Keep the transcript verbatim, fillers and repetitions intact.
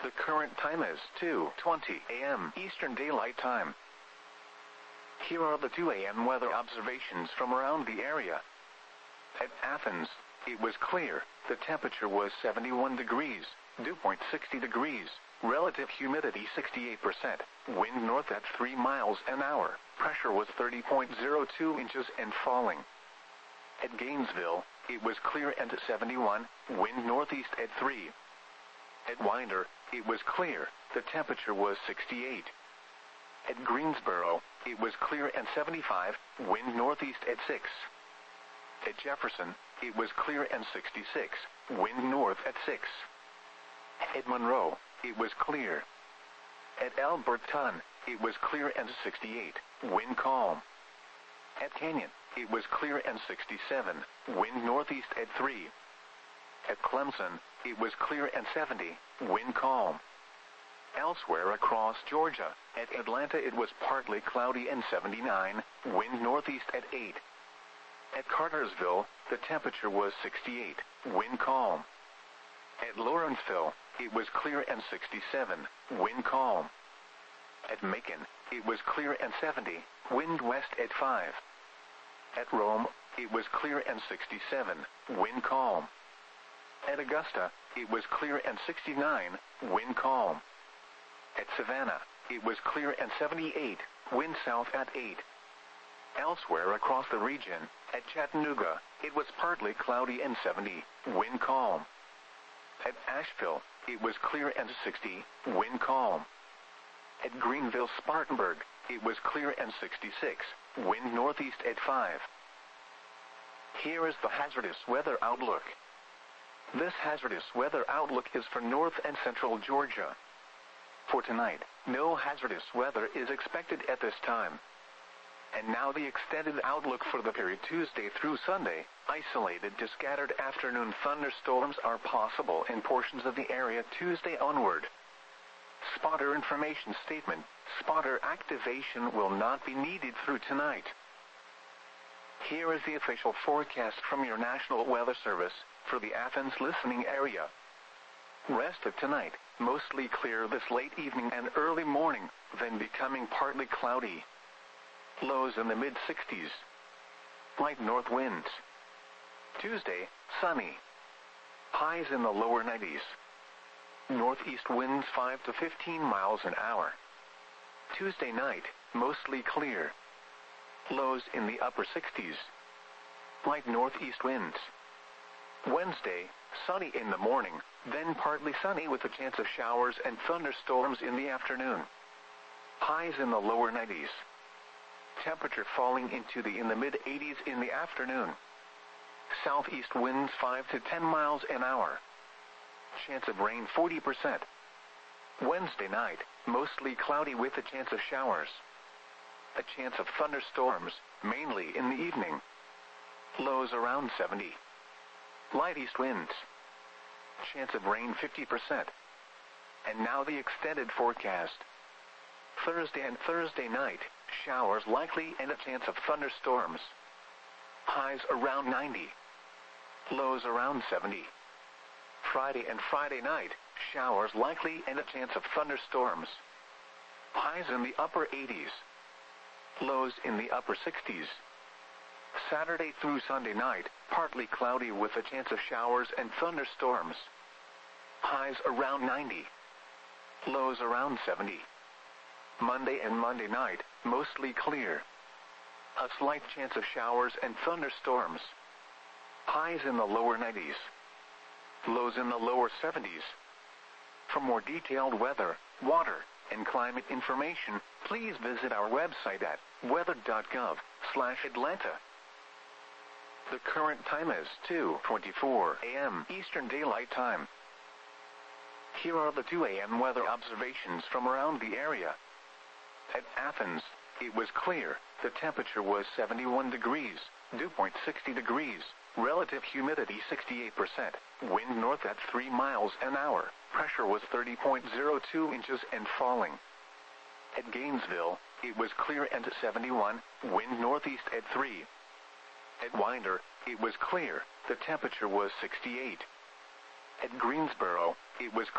The current time is two twenty a m Eastern Daylight Time. Here are the two a m weather observations from around the area. At Athens, it was clear. The temperature was seventy-one degrees, dew point sixty degrees, relative humidity sixty-eight percent, wind north at three miles an hour, pressure was thirty point zero two inches and falling. At Gainesville, it was clear and seventy-one, wind northeast at three. At Winder, it was clear, the temperature was sixty-eight. At Greensboro, it was clear and seventy-five, wind northeast at six. At Jefferson, it was clear and sixty-six, wind north at six. At Monroe, it was clear. At Alberton, it was clear and sixty-eight, wind calm. At Canyon, it was clear and sixty-seven, wind northeast at three. At Clemson, it was clear and seventy, wind calm. Elsewhere across Georgia, at Atlanta it was partly cloudy and seventy-nine, wind northeast at eight. At Cartersville, the temperature was sixty-eight, wind calm. At Lawrenceville, it was clear and sixty-seven, wind calm. At Macon, it was clear and seventy, wind west at five. At Rome, it was clear and sixty-seven, wind calm. At Augusta, it was clear and sixty-nine, wind calm. At Savannah, it was clear and seventy-eight, wind south at eight. Elsewhere across the region, at Chattanooga, it was partly cloudy and seventy, wind calm. At Asheville, it was clear and sixty, wind calm. At Greenville-Spartanburg, it was clear and sixty-six, wind northeast at five. Here is the hazardous weather outlook. This hazardous weather outlook is for north and central Georgia. For tonight, no hazardous weather is expected at this time. And now the extended outlook for the period Tuesday through Sunday. Isolated to scattered afternoon thunderstorms are possible in portions of the area Tuesday onward. Spotter information statement: spotter activation will not be needed through tonight. Here is the official forecast from your National Weather Service for the Athens listening area. Rest of tonight, mostly clear this late evening and early morning, then becoming partly cloudy. Lows in the mid sixties. Light north winds. Tuesday, sunny. Highs in the lower nineties. Northeast winds five to fifteen miles an hour. Tuesday night, mostly clear. Lows in the upper sixties. Light northeast winds. Wednesday, sunny in the morning, then partly sunny with a chance of showers and thunderstorms in the afternoon. Highs in the lower nineties. Temperature falling into the in the mid eighties in the afternoon. Southeast winds five to ten miles an hour. Chance of rain forty percent. Wednesday night, mostly cloudy with a chance of showers. A chance of thunderstorms, mainly in the evening. Lows around seventy. Light east winds. Chance of rain fifty percent. And now the extended forecast. Thursday and Thursday night, showers likely and a chance of thunderstorms. Highs around ninety. Lows around seventy. Friday and Friday night, showers likely and a chance of thunderstorms. Highs in the upper eighties. Lows in the upper sixties. Saturday through Sunday night, partly cloudy with a chance of showers and thunderstorms. Highs around ninety. Lows around seventy. Monday and Monday night, mostly clear. A slight chance of showers and thunderstorms. Highs in the lower nineties. Lows in the lower seventies. For more detailed weather, water, and climate information, please visit our website at weather dot gov slash Atlanta. The current time is two twenty-four a m Eastern Daylight Time. Here are the two a m weather observations from around the area. At Athens, it was clear. The temperature was seventy-one degrees, dew point sixty degrees, relative humidity sixty-eight percent, wind north at three miles an hour, pressure was thirty point zero two inches and falling. At Gainesville, it was clear and seventy-one, wind northeast at three. At Winder, it was clear. The temperature was sixty-eight. At Greensboro, it was